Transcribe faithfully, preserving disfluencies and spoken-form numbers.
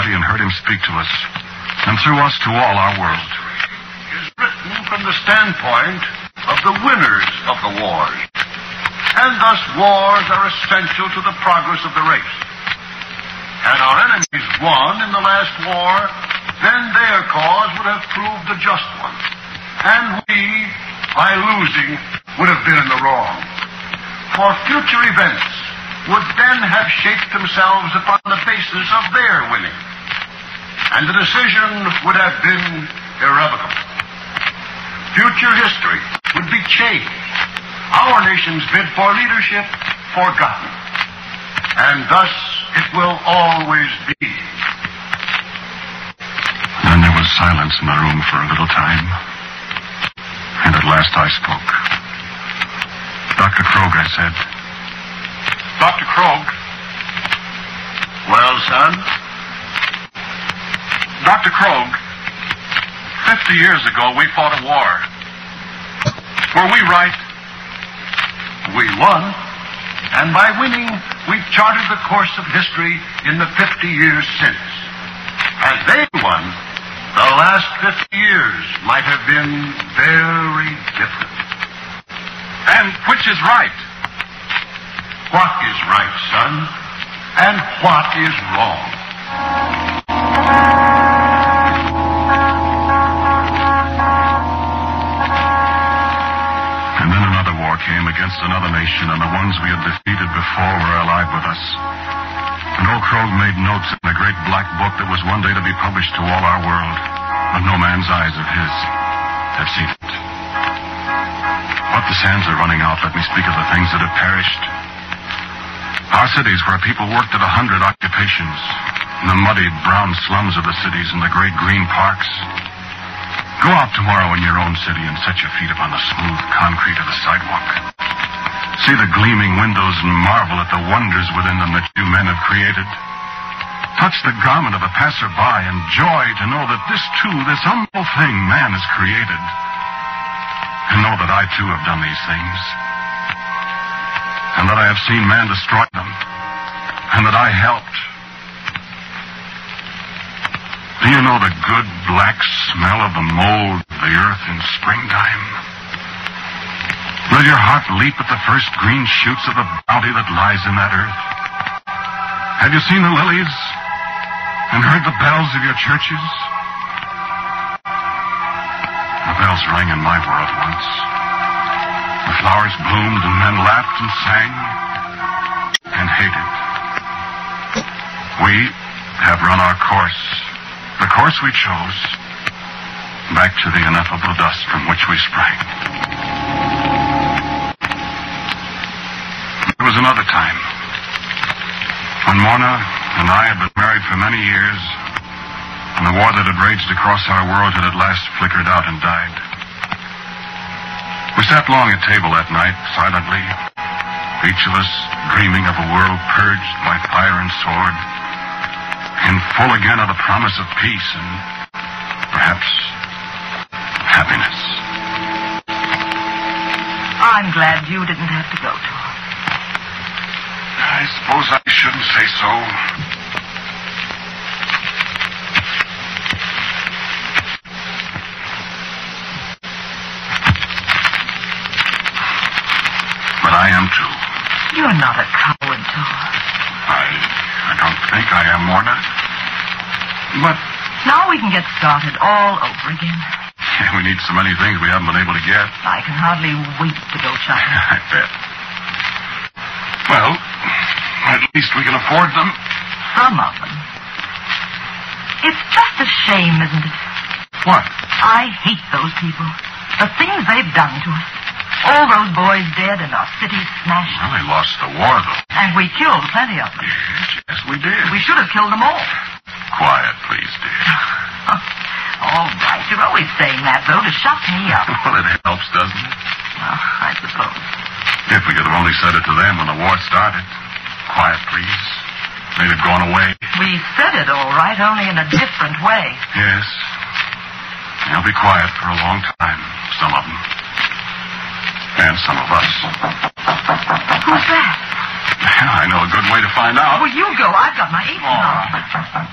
Almighty and heard him speak to us, and through us to all our world. Is written from the standpoint of the winners of the wars. And thus wars are essential to the progress of the race. Had our enemies won in the last war, then their cause would have proved the just one. And we, by losing, would have been in the wrong. For future events would then have shaped themselves upon the basis of their winning. And the decision would have been irrevocable. Future history would be changed. Our nation's bid for leadership forgotten. And thus it will always be. Then there was silence in the room for a little time. And at last I spoke. Doctor Krogh, I said. Doctor Krogh. Well, son? Doctor Krogh, fifty years ago we fought a war. Were we right? We won. And by winning, we charted the course of history in the fifty years since. Had they won, the last fifty years might have been very different. And which is right? What is right, son? And what is wrong? And then another war came against another nation, and the ones we had defeated before were allied with us. And old Krogh made notes in a great black book that was one day to be published to all our world, but no man's eyes of his have seen it. But the sands are running out. Let me speak of the things that have perished. Our cities, where people worked at a hundred occupations, in the muddy brown slums of the cities and the great green parks. Go out tomorrow in your own city and set your feet upon the smooth concrete of the sidewalk. See the gleaming windows and marvel at the wonders within them that you men have created. Touch the garment of a passerby and joy to know that this too, this humble thing man has created. And know that I too have done these things. And that I have seen man destroy them. And that I helped. Do you know the good black smell of the mold of the earth in springtime? Will your heart leap at the first green shoots of the bounty that lies in that earth? Have you seen the lilies and heard the bells of your churches? The bells rang in my world once. The flowers bloomed and men laughed and sang and hated. We have run our course, the course we chose, back to the ineffable dust from which we sprang. There was another time when Morna and I had been married for many years, and the war that had raged across our world had at last flickered out and died. We sat long at table that night, silently, each of us dreaming of a world purged by fire and sword, and full again of the promise of peace and perhaps happiness. I'm glad you didn't have to go, Tom. I suppose I shouldn't say so. But I am too. You're not a coward, Tom. I, I don't think I am, Morna. But now we can get started all over again. we need so many things we haven't been able to get. I can hardly wait to go shopping. I bet. Well, at least we can afford them. Some of them. It's just a shame, isn't it? What? I hate those people. The things they've done to us. All those boys dead and our cities smashed. Well, they lost the war, though. And we killed plenty of them. Yes, yes, we did. We should have killed them all. Quiet, please, dear. All right. You're always saying that, though, to shut me up. Well, it helps, doesn't it? Well, I suppose. If we could have only said it to them when the war started. Quiet, please. They'd have gone away. We said it all right, only in a different way. Yes. They'll be quiet for a long time, some of them. And some of us. Who's that? I know a good way to find out. Well, you go. I've got my apron All on. right.